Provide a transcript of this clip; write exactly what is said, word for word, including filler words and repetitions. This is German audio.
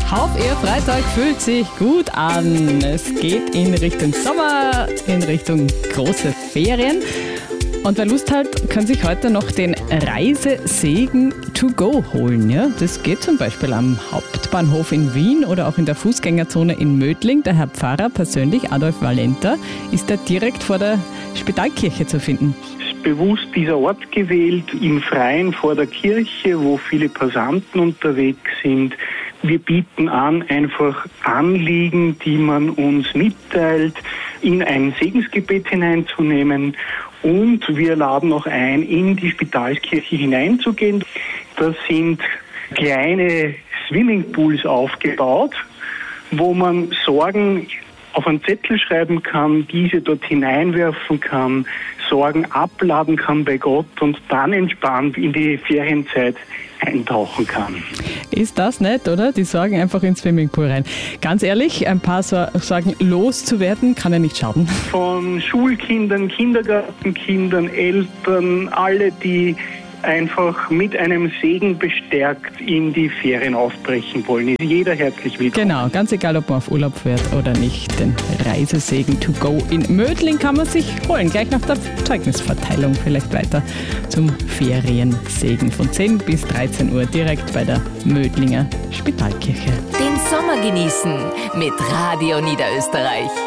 Auf Ihr Freitag fühlt sich gut an. Es geht in Richtung Sommer, in Richtung große Ferien. Und wer Lust hat, kann sich heute noch den Reisesegen to go holen. Ja? Das geht zum Beispiel am Hauptbahnhof in Wien oder auch in der Fußgängerzone in Mödling. Der Herr Pfarrer persönlich, Adolf Valenta, ist da direkt vor der Spitalkirche zu finden. Bewusst dieser Ort gewählt, im Freien vor der Kirche, wo viele Passanten unterwegs sind. Wir bieten an, einfach Anliegen, die man uns mitteilt, in ein Segensgebet hineinzunehmen. Und wir laden auch ein, in die Spitalskirche hineinzugehen. Da sind kleine Swimmingpools aufgebaut, wo man Sorgen auf einen Zettel schreiben kann, diese dort hineinwerfen kann, Sorgen abladen kann bei Gott und dann entspannt in die Ferienzeit eintauchen kann. Ist das nett, oder? Die Sorgen einfach ins Swimmingpool rein. Ganz ehrlich, ein paar Sorgen loszuwerden, kann ja nicht schaden. Von Schulkindern, Kindergartenkindern, Eltern, alle, die einfach mit einem Segen bestärkt in die Ferien aufbrechen wollen. Ist jeder herzlich willkommen. Genau, ganz egal, ob man auf Urlaub fährt oder nicht. Den Reisesegen to go in Mödling kann man sich holen. Gleich nach der Zeugnisverteilung vielleicht weiter zum Feriensegen von zehn bis dreizehn Uhr direkt bei der Mödlinger Spitalkirche. Den Sommer genießen mit Radio Niederösterreich.